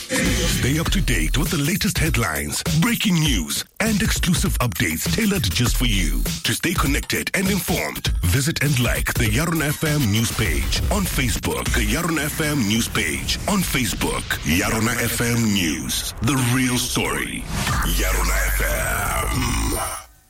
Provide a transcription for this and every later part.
Stay up to date with the latest headlines, breaking news, and exclusive updates tailored just for you. To stay connected and informed, visit and like the Yaron FM news page on Facebook. The Yaron FM news page on Facebook. Yaron FM News. The real story. Yaron FM.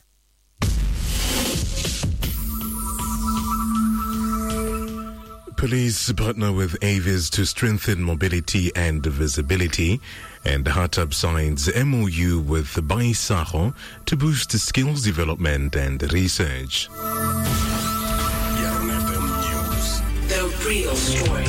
Police partner with Avis to strengthen mobility and visibility, and HATAB signs MOU with BAISAGO to boost skills development and research. Yaron FM News. The real story.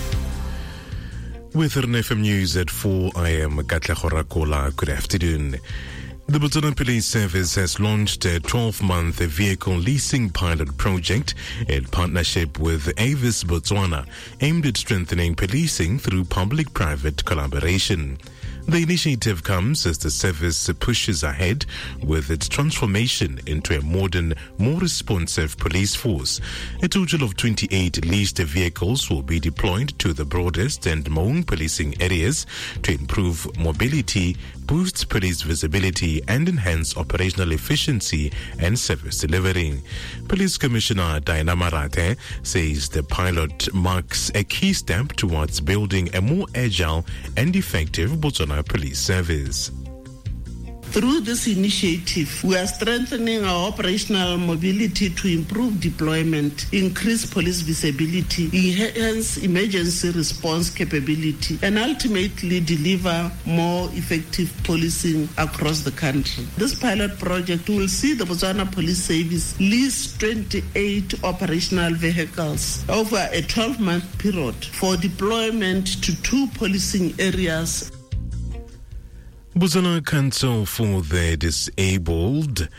With Yaron FM News at 4, I am Katlego Rakola. Good afternoon. The Botswana Police Service has launched a 12-month vehicle leasing pilot project in partnership with Avis Botswana, aimed at strengthening policing through public-private collaboration. The initiative comes as the service pushes ahead with its transformation into a modern, more responsive police force. A total of 28 leased vehicles will be deployed to the broadest and Maung policing areas to improve mobility, boost police visibility, and enhance operational efficiency and service delivery. Police Commissioner Diana Marate says the pilot marks a key step towards building a more agile and effective Botswana Police Service. Through this initiative, we are strengthening our operational mobility to improve deployment, increase police visibility, enhance emergency response capability, and ultimately deliver more effective policing across the country. This pilot project will see the Botswana Police Service lease 28 operational vehicles over a 12-month period for deployment to 2 policing areas. Botswana Council for the Disabled,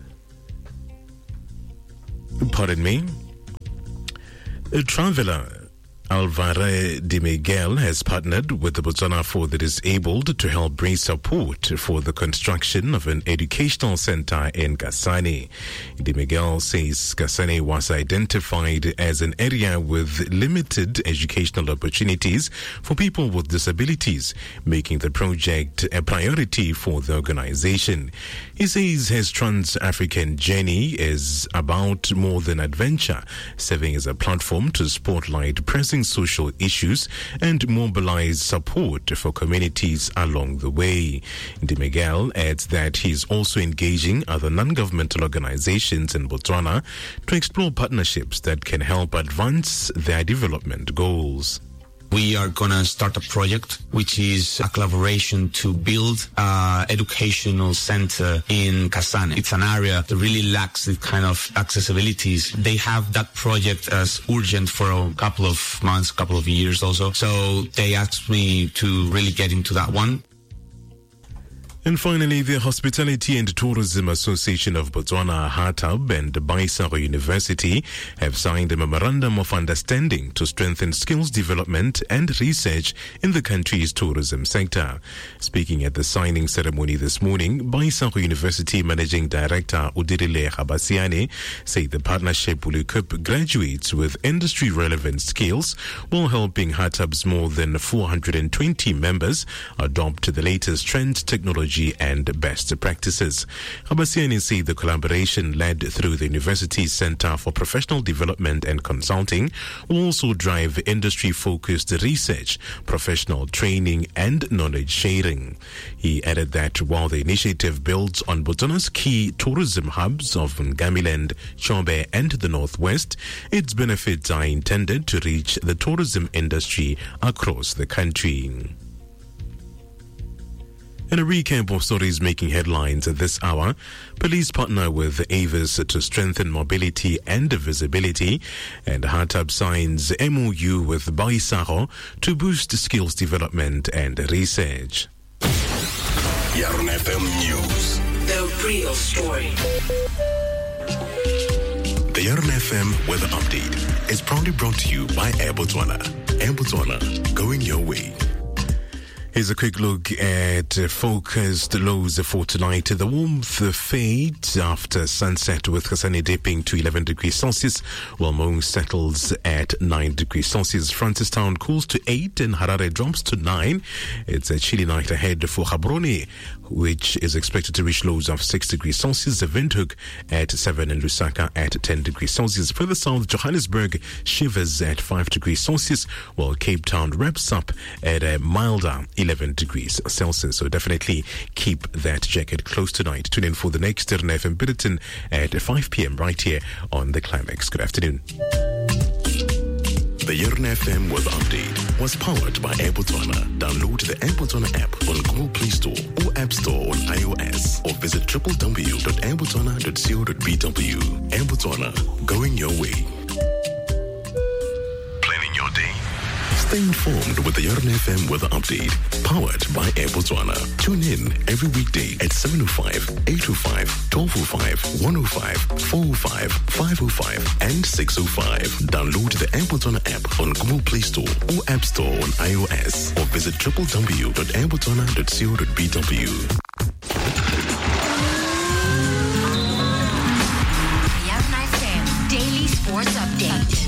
a traveler, Alvaro de Miguel, has partnered with the Botswana for the Disabled to help raise support for the construction of an educational center in Kasane. De Miguel says Kasane was identified as an area with limited educational opportunities for people with disabilities, making the project a priority for the organization. He says his Trans-African journey is about more than adventure, serving as a platform to spotlight pressing social issues and mobilize support for communities along the way. De Miguel adds that he is also engaging other non-governmental organizations in Botswana to explore partnerships that can help advance their development goals. We are going to start a project which is a collaboration to build an educational center in Kasane. It's an area that really lacks the kind of accessibilities. They have that project as urgent for a couple of months, couple of years also. So they asked me to really get into that one. And finally, the Hospitality and Tourism Association of Botswana, HATAB, and BAISAGO University have signed a memorandum of understanding to strengthen skills development and research in the country's tourism sector. Speaking at the signing ceremony this morning, BAISAGO University Managing Director Udirile Habasiane said the partnership will equip graduates with industry-relevant skills while helping HATAB's more than 420 members adopt the latest trend, technology, and best practices. Habasiani said the collaboration led through the university's Center for Professional Development and Consulting will also drive industry-focused research, professional training, and knowledge sharing. He added that while the initiative builds on Botswana's key tourism hubs of Ngamiland, Chobe, and the Northwest, its benefits are intended to reach the tourism industry across the country. In a recap of stories making headlines at this hour, police partner with Avis to strengthen mobility and visibility, and HATAB signs MOU with BAISAGO to boost skills development and research. Yaron FM News. The real story. The Yaron FM Weather Update is proudly brought to you by Air Botswana. Air Botswana, going your way. Here's a quick look at focused lows for tonight. The warmth fades after sunset with Kasane dipping to 11 degrees Celsius, while Maun settles at 9 degrees Celsius. Francistown cools to 8 and Harare drops to 9. It's a chilly night ahead for Gaborone, which is expected to reach lows of 6 degrees Celsius. Windhoek at 7 and Lusaka at 10 degrees Celsius. Further south, Johannesburg shivers at 5 degrees Celsius, while Cape Town wraps up at a milder 11 degrees Celsius. So definitely keep that jacket close tonight. Tune in for the next Yarn FM bulletin at 5 p.m. right here on The Climax. Good afternoon. The Yarn FM weather update was powered by Air Botswana. Download the Air Botswana app on Google Play Store or App Store on iOS, or visit www.airbotswana.co.bw. Air Botswana, going your way. Planning your day. Stay informed with the Yarn FM weather update, powered by Air Botswana. Tune in every weekday at 7:05, 8:05, 12:05, 1:05, 4:05, 5:05, and 6:05. Download the Air Botswana app on Google Play Store or App Store on iOS, or visit www.airbotswana.co.bw. Yarn FM Daily Sports Update.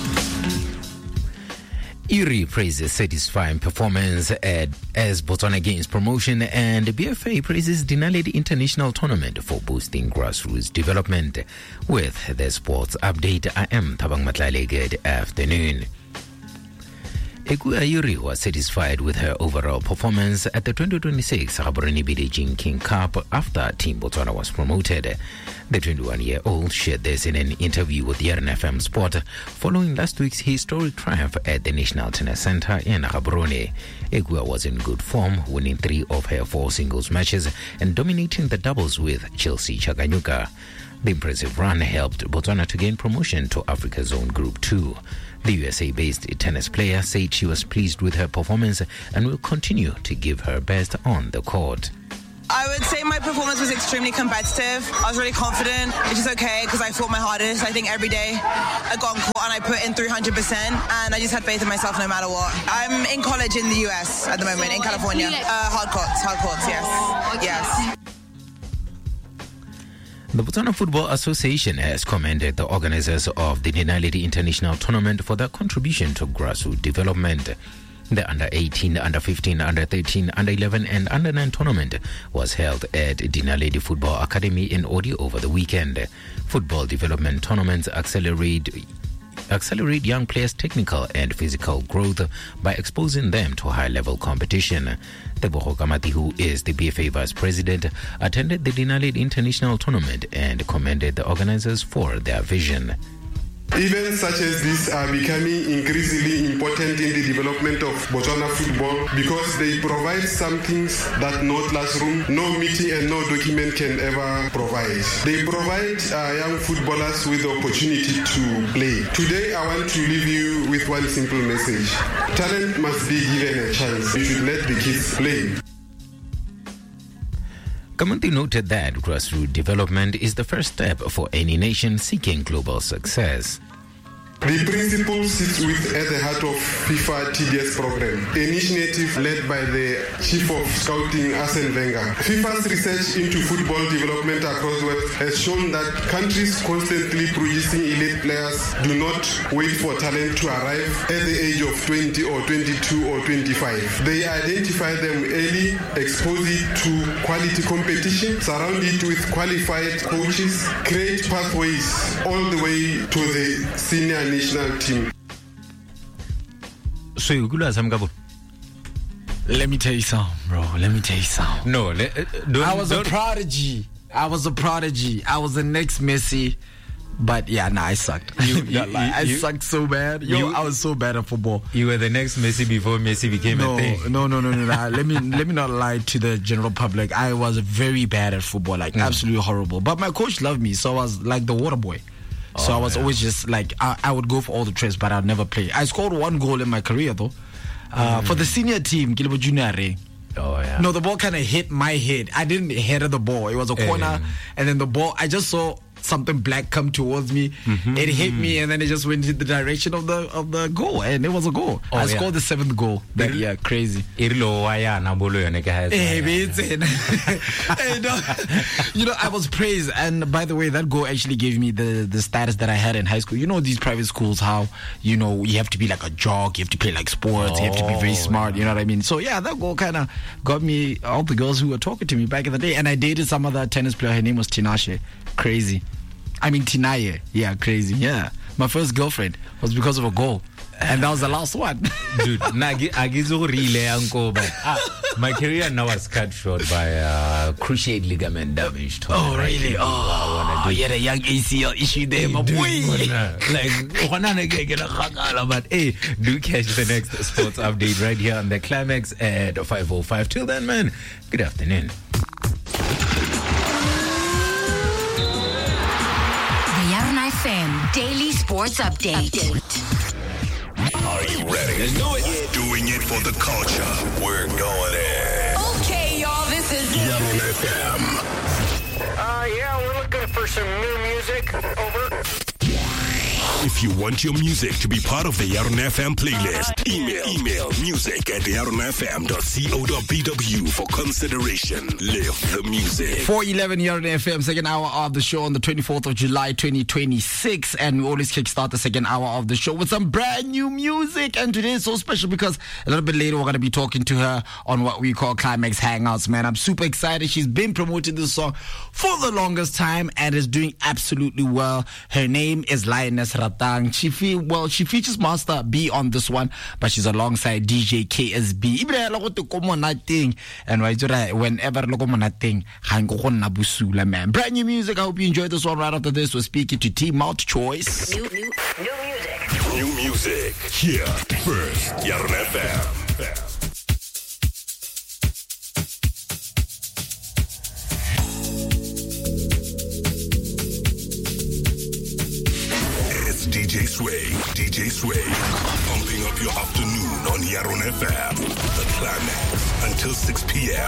Uri praises satisfying performance as Botswana gains promotion, and BFA praises Dinaledi International Tournament for boosting grassroots development. With the sports update, I am Thabang Matlale. Good afternoon. Ekuya Uri was satisfied with her overall performance at the 2026 Gaborone Beijing King Cup after Team Botswana was promoted. The 21-year-old shared this in an interview with Yarn FM Sport following last week's historic triumph at the National Tennis Center in Gaborone. Ekuya was in good form, winning 3 of her 4 singles matches and dominating the doubles with Chelsea Chaganyuka. The impressive run helped Botswana to gain promotion to Africa Zone Group 2. The USA-based tennis player said she was pleased with her performance and will continue to give her best on the court. I would say my performance was extremely competitive. I was really confident, which is okay because I fought my hardest. I think every day I got on court and I put in 300%, and I just had faith in myself no matter what. I'm in college in the US at the moment, in California. Hard courts, yes. Yes. The Botswana Football Association has commended the organizers of the Dinaledi International Tournament for their contribution to grassroots development. The Under-18, Under-15, Under-13, Under-11 and Under-9 tournament was held at Dinaledi Football Academy in Odi over the weekend. Football development tournaments accelerate young players' technical and physical growth by exposing them to high-level competition. Tebogo Kamati, who is the BFA Vice President, attended the Dinaledi International Tournament and commended the organizers for their vision. Events such as this are becoming increasingly important in the development of Botswana football because they provide some things that no classroom, no meeting and no document can ever provide. They provide young footballers with the opportunity to play. Today I want to leave you with one simple message. Talent must be given a chance. You should let the kids play. Kamanti noted that grassroots development is the first step for any nation seeking global success. The principle sits at the heart of FIFA TDS program, an initiative led by the Chief of Scouting, Arsene Wenger. FIFA's research into football development across the world has shown that countries constantly producing elite players do not wait for talent to arrive at the age of 20 or 22 or 25. They identify them early, expose it to quality competition, surround it with qualified coaches, create pathways all the way to the senior national team. So let me tell you something, bro. Let me tell you something. No, I was a prodigy. I was the next Messi. But yeah, I sucked. I sucked so bad. I was so bad at football. You were the next Messi before Messi became a thing. No. let me not lie to the general public. I was very bad at football, absolutely horrible. But my coach loved me, so I was like the water boy. So I was always just like, I would go for all the trips, but I'd never play. I scored 1 goal in my career, though. For the senior team, Kilabo Junior. Oh, yeah. No, the ball kind of hit my head. I didn't head the ball. It was a corner, and then the ball, I just saw something black come towards me. It hit me, and then it just went in the direction of the goal, and it was a goal. I scored the 7th goal that year. Crazy. Hey, I was praised, and by the way, that goal actually gave me the status that I had in high school. You know, these private schools, how you have to be like a jock, you have to play like sports, you have to be very smart. You know what I mean? So yeah, that goal kind of got me all the girls who were talking to me back in the day, and I dated some other tennis player. Her name was Tinashe. Crazy. I mean Tinaye. Yeah, crazy. Yeah, my first girlfriend was because of a goal. And that was the last one. Dude, my career now was cut short by cruciate ligament damage. Oh, really? Oh, you had a young ACL issue there, my boy. But hey, do catch the next sports update right here on the Climax at 5:05. Till then, man, good afternoon. The Yarn FM Daily Sports Update. Are you ready? Let's do it. Doing it for the culture. We're going in. Okay, y'all, this is Yarn FM. Yeah, we're looking for some new music. Over. If you want your music to be part of the Yarn FM playlist, email music@yarnfm.co.bw for consideration. Live the music. 4:11 Yarn FM, second hour of the show on the 24th of July 2026, and we always kickstart the second hour of the show with some brand new music. And today is so special because a little bit later we're going to be talking to her on what we call Climax Hangouts. Man, I'm super excited. She's been promoting this song for the longest time and is doing absolutely well. Her name is Lioness Ratang. She features Master B on this one, but she's alongside DJ KSB. And whenever man. Brand new music. I hope you enjoyed this one. Right after this, we're speaking to Team Mouth Choice. New music. New music. Here first. Yarn FM. DJ Sway, pumping up your afternoon on Yarn FM. The Climax until 6 p.m.